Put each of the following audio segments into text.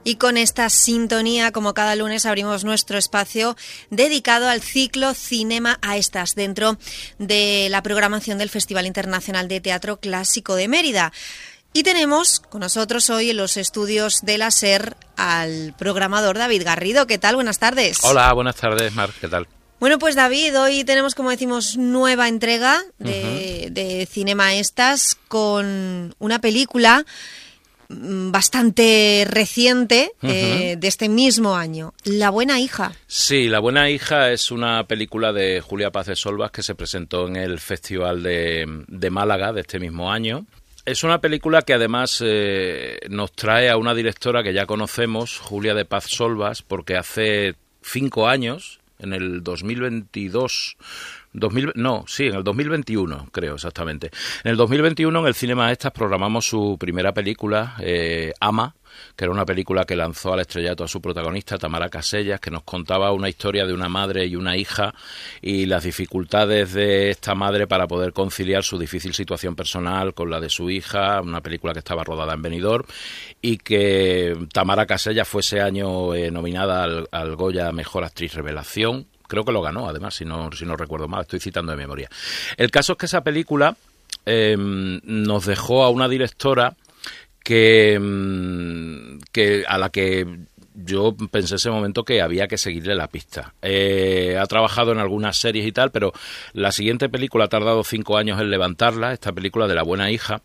Y con esta sintonía, como cada lunes, abrimos nuestro espacio dedicado al ciclo Cinema a Estas, dentro de la programación del Festival Internacional de Teatro Clásico de Mérida. Y tenemos con nosotros hoy en los estudios de la SER al programador David Garrido. ¿Qué tal? Buenas tardes. Hola, buenas tardes, Mar. ¿Qué tal? Bueno, pues David, hoy tenemos, como decimos, nueva entrega de Cinema a Estas con una película bastante reciente de este mismo año, La buena hija. Sí, La buena hija es una película de Julia Paz de Solvas que se presentó en el Festival de Málaga de este mismo año. Es una película que además nos trae a una directora que ya conocemos, Julia de Paz Solvas, porque hace 5 años, en el 2022... en el 2021, creo exactamente. En el 2021, en el Cinema Estas, programamos su primera película, Ama, que era una película que lanzó al estrellato a su protagonista, Tamara Casellas, que nos contaba una historia de una madre y una hija y las dificultades de esta madre para poder conciliar su difícil situación personal con la de su hija, una película que estaba rodada en Benidorm, y que Tamara Casellas fue ese año nominada al Goya Mejor Actriz Revelación. Creo que lo ganó, además, si no recuerdo mal, estoy citando de memoria. El caso es que esa película nos dejó a una directora que a la que yo pensé en ese momento que había que seguirle la pista. Ha trabajado en algunas series y tal, pero la siguiente película ha tardado 5 años en levantarla, esta película de La buena hija.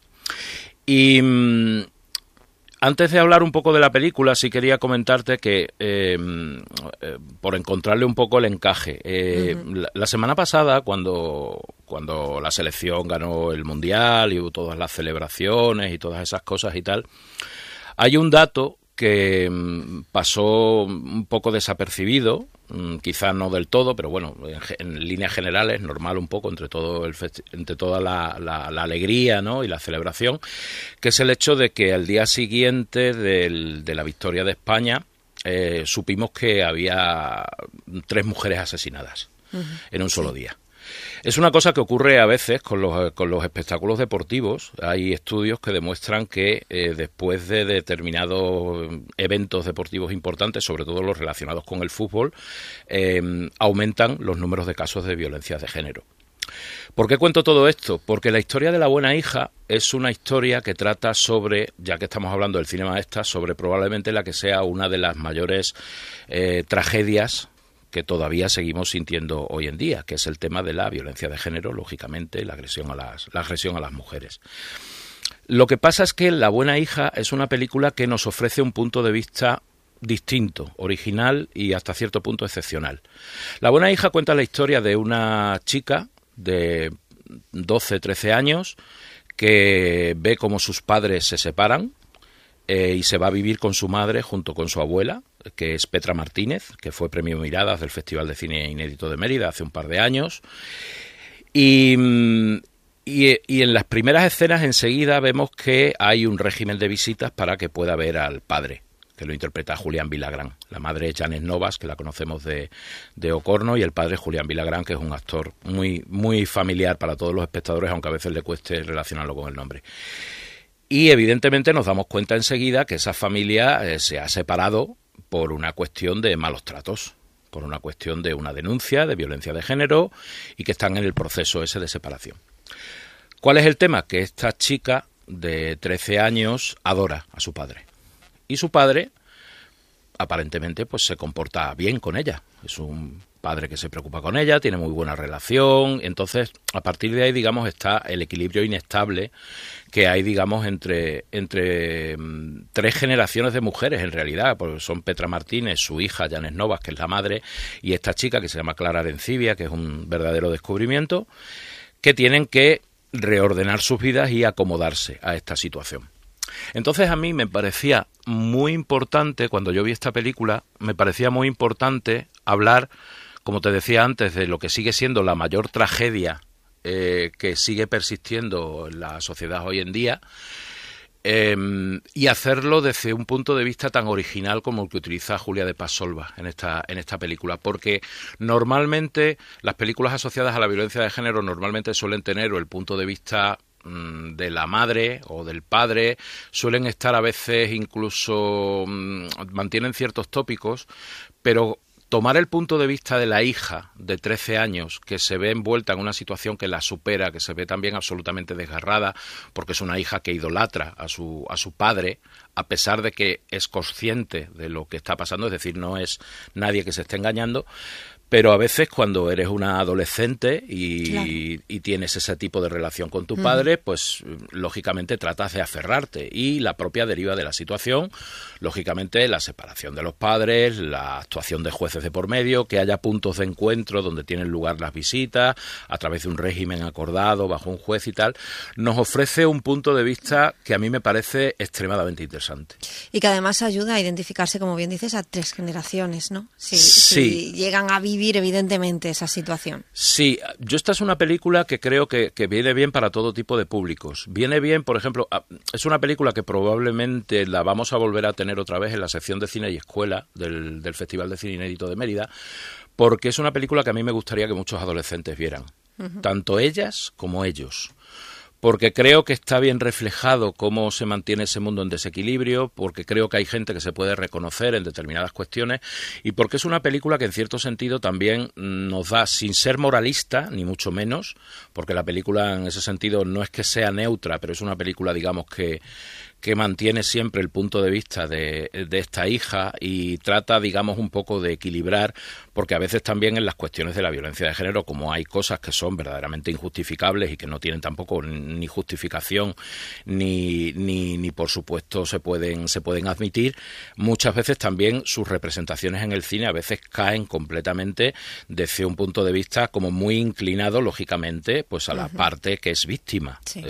Y antes de hablar un poco de la película, sí quería comentarte que, por encontrarle un poco el encaje, la semana pasada, cuando la selección ganó el Mundial y hubo todas las celebraciones y todas esas cosas y tal, hay un dato que pasó un poco desapercibido, quizás no del todo, pero bueno, en líneas generales, normal un poco entre toda la alegría, ¿no?, y la celebración, que es el hecho de que al día siguiente de la victoria de España supimos que había 3 mujeres asesinadas en un solo día. Es una cosa que ocurre a veces con los espectáculos deportivos. Hay estudios que demuestran que después de determinados eventos deportivos importantes, sobre todo los relacionados con el fútbol, aumentan los números de casos de violencia de género. ¿Por qué cuento todo esto? Porque la historia de La buena hija es una historia que trata sobre, ya que estamos hablando del Cinema Esta, sobre probablemente la que sea una de las mayores tragedias que todavía seguimos sintiendo hoy en día, que es el tema de la violencia de género, lógicamente, la agresión a las mujeres. Lo que pasa es que La buena hija es una película que nos ofrece un punto de vista distinto, original y hasta cierto punto excepcional. La buena hija cuenta la historia de una chica de 12, 13 años que ve cómo sus padres se separan y se va a vivir con su madre junto con su abuela, que es Petra Martínez, que fue premio Miradas del Festival de Cine Inédito de Mérida hace un par de años. Y en las primeras escenas enseguida vemos que hay un régimen de visitas para que pueda ver al padre, que lo interpreta Julián Villagrán. La madre es Janet Novas, que la conocemos de Ocorno, y el padre es Julián Villagrán, que es un actor muy, muy familiar para todos los espectadores, aunque a veces le cueste relacionarlo con el nombre. Y evidentemente nos damos cuenta enseguida que esa familia se ha separado por una cuestión de malos tratos, por una cuestión de una denuncia de violencia de género y que están en el proceso ese de separación. ¿Cuál es el tema? Que esta chica de 13 años adora a su padre. Y su padre, aparentemente, pues se comporta bien con ella. Es un padre que se preocupa con ella, tiene muy buena relación. Entonces, a partir de ahí, digamos, está el equilibrio inestable que hay, digamos, entre 3 generaciones de mujeres, en realidad, porque son Petra Martínez, su hija, Janet Novas, que es la madre, y esta chica que se llama Clara Arencibia, que es un verdadero descubrimiento, que tienen que reordenar sus vidas y acomodarse a esta situación. Entonces a mí me parecía muy importante, cuando yo vi esta película, me parecía muy importante hablar, como te decía antes, de lo que sigue siendo la mayor tragedia que sigue persistiendo en la sociedad hoy en día, y hacerlo desde un punto de vista tan original como el que utiliza Julia de Paz Solvas en esta película, porque normalmente las películas asociadas a la violencia de género normalmente suelen tener el punto de vista de la madre o del padre, suelen estar a veces incluso, mantienen ciertos tópicos, pero tomar el punto de vista de la hija de 13 años que se ve envuelta en una situación que la supera, que se ve también absolutamente desgarrada, porque es una hija que idolatra a su padre, a pesar de que es consciente de lo que está pasando, es decir, no es nadie que se esté engañando. Pero a veces cuando eres una adolescente y tienes ese tipo de relación con tu padre, pues lógicamente tratas de aferrarte, y la propia deriva de la situación, lógicamente la separación de los padres, la actuación de jueces de por medio, que haya puntos de encuentro donde tienen lugar las visitas a través de un régimen acordado bajo un juez y tal, nos ofrece un punto de vista que a mí me parece extremadamente interesante. Y que además ayuda a identificarse, como bien dices, a 3 generaciones, ¿no? Si llegan a vivir evidentemente esa situación. Sí, esta es una película que creo que viene bien para todo tipo de públicos. Viene bien, por ejemplo, es una película que probablemente la vamos a volver a tener otra vez en la sección de cine y escuela del Festival de Cine Inédito de Mérida, porque es una película que a mí me gustaría que muchos adolescentes vieran, tanto ellas como ellos. Porque creo que está bien reflejado cómo se mantiene ese mundo en desequilibrio, porque creo que hay gente que se puede reconocer en determinadas cuestiones, y porque es una película que en cierto sentido también nos da, sin ser moralista, ni mucho menos, porque la película en ese sentido no es que sea neutra, pero es una película, digamos, que mantiene siempre el punto de vista de esta hija y trata, digamos, un poco de equilibrar, porque a veces también en las cuestiones de la violencia de género, como hay cosas que son verdaderamente injustificables y que no tienen tampoco ni justificación ni por supuesto se pueden admitir, muchas veces también sus representaciones en el cine a veces caen completamente desde un punto de vista como muy inclinado, lógicamente, pues a la parte que es víctima. Sí.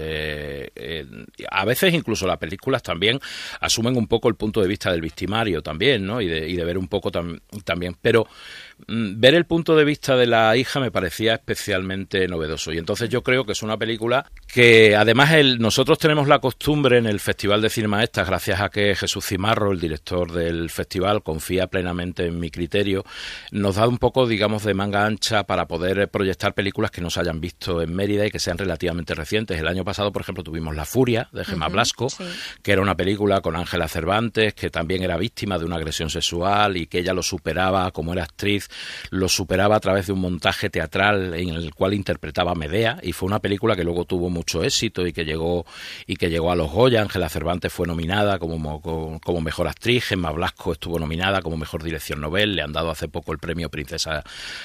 A veces incluso las películas también asumen un poco el punto de vista del victimario también, ¿no? Y de ver un poco también, pero ver el punto de vista de la hija me parecía especialmente novedoso, y entonces yo creo que es una película que además nosotros tenemos la costumbre en el Festival de Cine Maestas, gracias a que Jesús Cimarro, el director del festival, confía plenamente en mi criterio, nos da un poco, digamos, de manga ancha para poder proyectar películas que no se hayan visto en Mérida y que sean relativamente recientes. El año pasado, por ejemplo, tuvimos La Furia, de Gemma Blasco, sí, que era una película con Ángela Cervantes, que también era víctima de una agresión sexual y que ella lo superaba, como era actriz, lo superaba a través de un montaje teatral en el cual interpretaba a Medea, y fue una película que luego tuvo mucho éxito y que llegó a los Goya. Ángela Cervantes fue nominada como mejor actriz, Gemma Blasco estuvo nominada como mejor dirección Nobel, le han dado hace poco el premio Princesa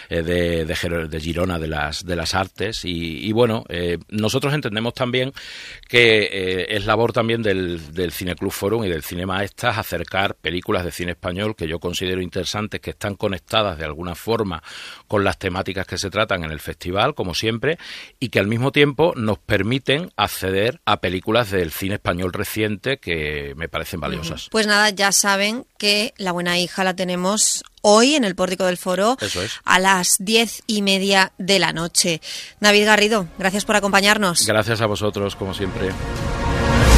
de Girona de las Artes, y bueno, nosotros entendemos también que es labor también del Cineclub Forum y del Cine Maestas acercar películas de cine español que yo considero interesantes, que están conectadas de alguna forma con las temáticas que se tratan en el festival, como siempre, y que al mismo tiempo nos permiten acceder a películas del cine español reciente que me parecen valiosas. Pues nada, ya saben que La Buena Hija la tenemos hoy en el Pórtico del Foro. Eso es. A las 10:30 de la noche. David Garrido, gracias por acompañarnos. Gracias a vosotros, como siempre.